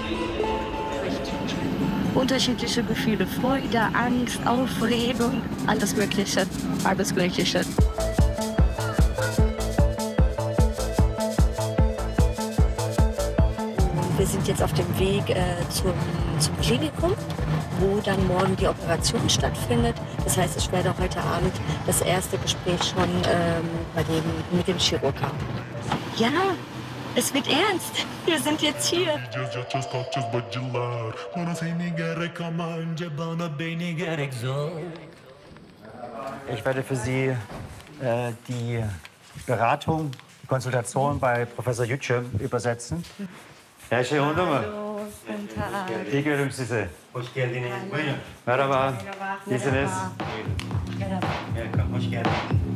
Unterschiedliche Gefühle, Freude, Angst, Aufregung, alles Mögliche, alles Mögliche. Wir sind jetzt auf dem Weg zum Klinikum, wo dann morgen die Operation stattfindet. Das heißt, ich werde heute Abend das erste Gespräch schon mit dem Chirurg haben. Ja, es wird ernst. Wir sind jetzt hier. Ich werde für Sie die Beratung, die Konsultation bei Professor Yüce übersetzen. Her şey oldu mu? Guten Tag. İyi görüm sizi. Hoş geldiniz. Buyurun. Merhaba. Merhaba. İyisiniz. Welcome. Hoş geldiniz.